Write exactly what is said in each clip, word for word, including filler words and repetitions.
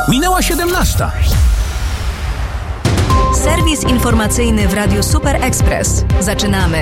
Minęła siedemnasta. Serwis informacyjny w Radiu Super Express. Zaczynamy.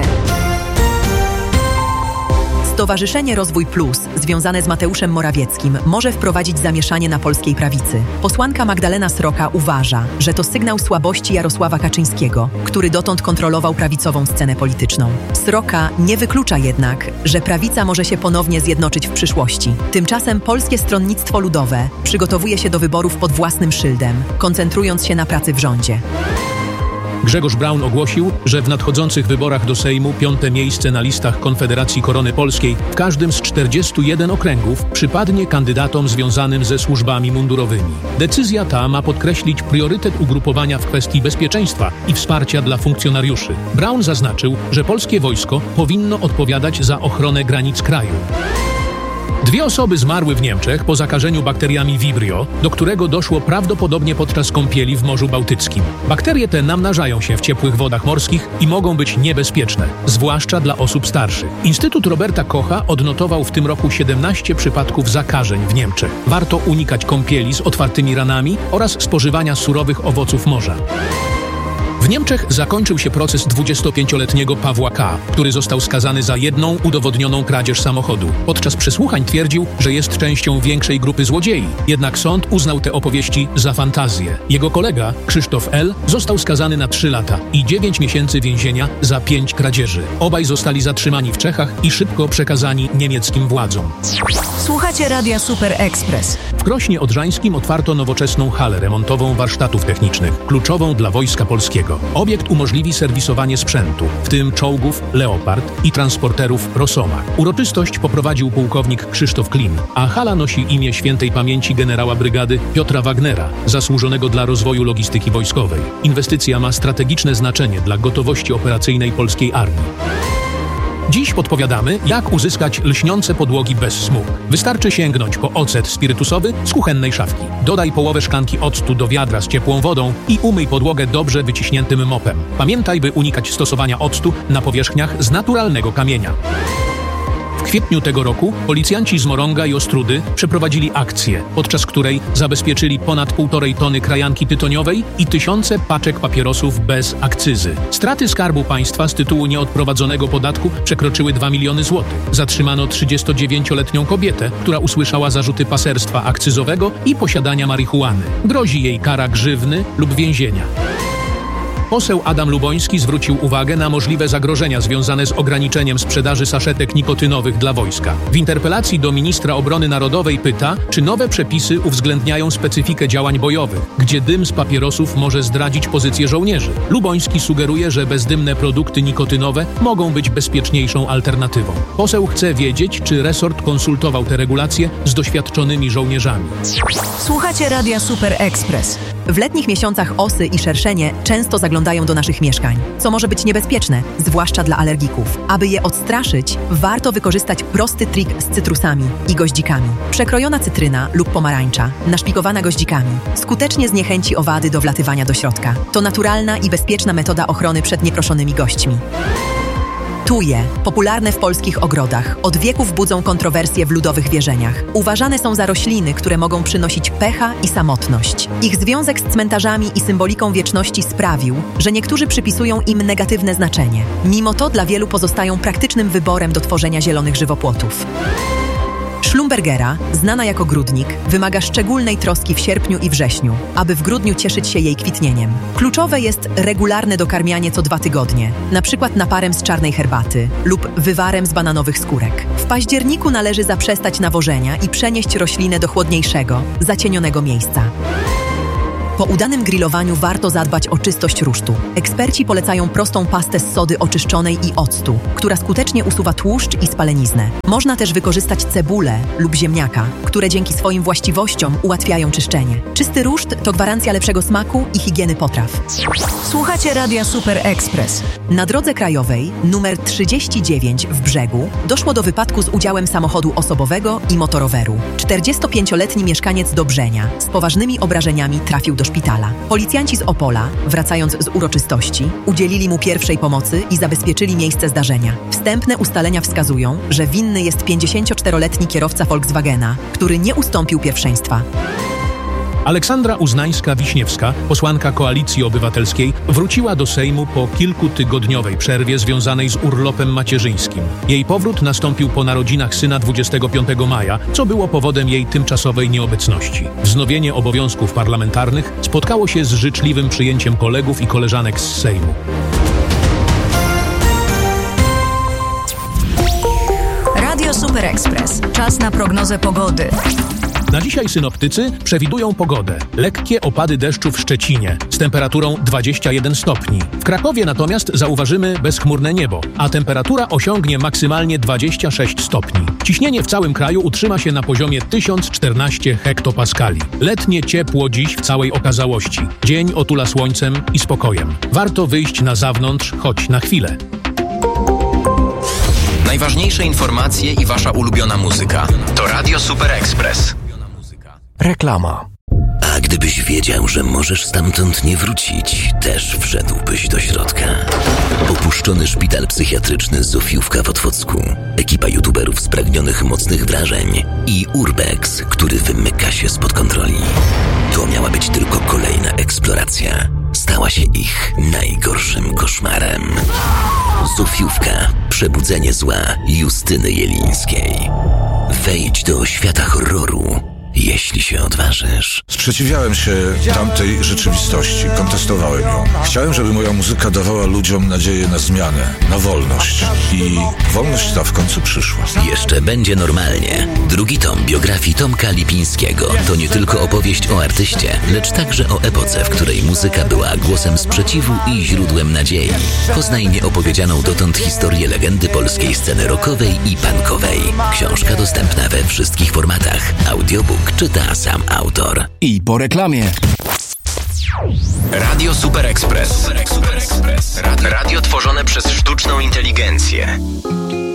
Stowarzyszenie Rozwój Plus, związane z Mateuszem Morawieckim, może wprowadzić zamieszanie na polskiej prawicy. Posłanka Magdalena Sroka uważa, że to sygnał słabości Jarosława Kaczyńskiego, który dotąd kontrolował prawicową scenę polityczną. Sroka nie wyklucza jednak, że prawica może się ponownie zjednoczyć w przyszłości. Tymczasem Polskie Stronnictwo Ludowe przygotowuje się do wyborów pod własnym szyldem, koncentrując się na pracy w rządzie. Grzegorz Braun ogłosił, że w nadchodzących wyborach do Sejmu piąte miejsce na listach Konfederacji Korony Polskiej w każdym z czterdziestu jeden okręgów przypadnie kandydatom związanym ze służbami mundurowymi. Decyzja ta ma podkreślić priorytet ugrupowania w kwestii bezpieczeństwa i wsparcia dla funkcjonariuszy. Braun zaznaczył, że polskie wojsko powinno odpowiadać za ochronę granic kraju. Dwie osoby zmarły w Niemczech po zakażeniu bakteriami Vibrio, do którego doszło prawdopodobnie podczas kąpieli w Morzu Bałtyckim. Bakterie te namnażają się w ciepłych wodach morskich i mogą być niebezpieczne, zwłaszcza dla osób starszych. Instytut Roberta Kocha odnotował w tym roku siedemnaście przypadków zakażeń w Niemczech. Warto unikać kąpieli z otwartymi ranami oraz spożywania surowych owoców morza. W Niemczech zakończył się proces dwudziestopięcioletniego Pawła K., który został skazany za jedną udowodnioną kradzież samochodu. Podczas przesłuchań twierdził, że jest częścią większej grupy złodziei. Jednak sąd uznał te opowieści za fantazję. Jego kolega, Krzysztof L., został skazany na trzy lata i dziewięć miesięcy więzienia za pięć kradzieży. Obaj zostali zatrzymani w Czechach i szybko przekazani niemieckim władzom. Słuchacie Radia Super Express. W Krośnie Odrzańskim otwarto nowoczesną halę remontową warsztatów technicznych, kluczową dla Wojska Polskiego. Obiekt umożliwi serwisowanie sprzętu, w tym czołgów Leopard i transporterów Rosomach. Uroczystość poprowadził pułkownik Krzysztof Klin, a hala nosi imię świętej pamięci generała brygady Piotra Wagnera, zasłużonego dla rozwoju logistyki wojskowej. Inwestycja ma strategiczne znaczenie dla gotowości operacyjnej polskiej armii. Dziś podpowiadamy, jak uzyskać lśniące podłogi bez smug. Wystarczy sięgnąć po ocet spirytusowy z kuchennej szafki. Dodaj połowę szklanki octu do wiadra z ciepłą wodą i umyj podłogę dobrze wyciśniętym mopem. Pamiętaj, by unikać stosowania octu na powierzchniach z naturalnego kamienia. W kwietniu tego roku policjanci z Morąga i Ostródy przeprowadzili akcję, podczas której zabezpieczyli ponad półtorej tony krajanki tytoniowej i tysiące paczek papierosów bez akcyzy. Straty Skarbu Państwa z tytułu nieodprowadzonego podatku przekroczyły dwa miliony złotych. Zatrzymano trzydziestodziewięcioletnią kobietę, która usłyszała zarzuty paserstwa akcyzowego i posiadania marihuany. Grozi jej kara grzywny lub więzienia. Poseł Adam Luboński zwrócił uwagę na możliwe zagrożenia związane z ograniczeniem sprzedaży saszetek nikotynowych dla wojska. W interpelacji do ministra obrony narodowej pyta, czy nowe przepisy uwzględniają specyfikę działań bojowych, gdzie dym z papierosów może zdradzić pozycję żołnierzy. Luboński sugeruje, że bezdymne produkty nikotynowe mogą być bezpieczniejszą alternatywą. Poseł chce wiedzieć, czy resort konsultował te regulacje z doświadczonymi żołnierzami. Słuchacie Radia Super Express. W letnich miesiącach osy i szerszenie często zaglądają do naszych mieszkań, co może być niebezpieczne, zwłaszcza dla alergików. Aby je odstraszyć, warto wykorzystać prosty trik z cytrusami i goździkami. Przekrojona cytryna lub pomarańcza, naszpikowana goździkami, skutecznie zniechęci owady do wlatywania do środka. To naturalna i bezpieczna metoda ochrony przed nieproszonymi gośćmi. Tuje, popularne w polskich ogrodach, od wieków budzą kontrowersje w ludowych wierzeniach. Uważane są za rośliny, które mogą przynosić pecha i samotność. Ich związek z cmentarzami i symboliką wieczności sprawił, że niektórzy przypisują im negatywne znaczenie. Mimo to dla wielu pozostają praktycznym wyborem do tworzenia zielonych żywopłotów. Schlumbergera, znana jako grudnik, wymaga szczególnej troski w sierpniu i wrześniu, aby w grudniu cieszyć się jej kwitnieniem. Kluczowe jest regularne dokarmianie co dwa tygodnie, na przykład naparem z czarnej herbaty lub wywarem z bananowych skórek. W październiku należy zaprzestać nawożenia i przenieść roślinę do chłodniejszego, zacienionego miejsca. Po udanym grillowaniu warto zadbać o czystość rusztu. Eksperci polecają prostą pastę z sody oczyszczonej i octu, która skutecznie usuwa tłuszcz i spaleniznę. Można też wykorzystać cebulę lub ziemniaka, które dzięki swoim właściwościom ułatwiają czyszczenie. Czysty ruszt to gwarancja lepszego smaku i higieny potraw. Słuchacie Radia Super Express. Na drodze krajowej numer trzydzieści dziewięć w Brzegu doszło do wypadku z udziałem samochodu osobowego i motoroweru. czterdziestopięcioletni mieszkaniec Dobrzenia z poważnymi obrażeniami trafił do szpitala. Policjanci z Opola, wracając z uroczystości, udzielili mu pierwszej pomocy i zabezpieczyli miejsce zdarzenia. Wstępne ustalenia wskazują, że winny jest pięćdziesięcioczteroletni kierowca Volkswagena, który nie ustąpił pierwszeństwa. Aleksandra Uznańska-Wiśniewska, posłanka Koalicji Obywatelskiej, wróciła do Sejmu po kilkutygodniowej przerwie związanej z urlopem macierzyńskim. Jej powrót nastąpił po narodzinach syna dwudziestego piątego maja, co było powodem jej tymczasowej nieobecności. Wznowienie obowiązków parlamentarnych spotkało się z życzliwym przyjęciem kolegów i koleżanek z Sejmu. Radio Super Express. Czas na prognozę pogody. Na dzisiaj synoptycy przewidują pogodę. Lekkie opady deszczu w Szczecinie z temperaturą dwadzieścia jeden stopni. W Krakowie natomiast zauważymy bezchmurne niebo, a temperatura osiągnie maksymalnie dwadzieścia sześć stopni. Ciśnienie w całym kraju utrzyma się na poziomie tysiąc czternaście hektopaskali. Letnie ciepło dziś w całej okazałości. Dzień otula słońcem i spokojem. Warto wyjść na zewnątrz, choć na chwilę. Najważniejsze informacje i wasza ulubiona muzyka to Radio Super Express. Reklama. A gdybyś wiedział, że możesz stamtąd nie wrócić, też wszedłbyś do środka. Opuszczony szpital psychiatryczny Zofiówka w Otwocku, ekipa youtuberów spragnionych mocnych wrażeń i Urbex, który wymyka się spod kontroli. To miała być tylko kolejna eksploracja. Stała się ich najgorszym koszmarem. Zofiówka. Przebudzenie zła Justyny Jelińskiej. Wejdź do świata horroru, jeśli się odważysz. Sprzeciwiałem się tamtej rzeczywistości, kontestowałem ją. Chciałem, żeby moja muzyka dawała ludziom nadzieję na zmianę, na wolność. I wolność ta w końcu przyszła. Jeszcze będzie normalnie. Drugi tom biografii Tomka Lipińskiego to nie tylko opowieść o artyście, lecz także o epoce, w której muzyka była głosem sprzeciwu i źródłem nadziei. Poznaj nieopowiedzianą dotąd historię legendy polskiej sceny rockowej i punkowej. Książka dostępna we wszystkich formatach. Audiobook czyta sam autor. I po reklamie. Radio Super Express. Radio tworzone przez sztuczną inteligencję.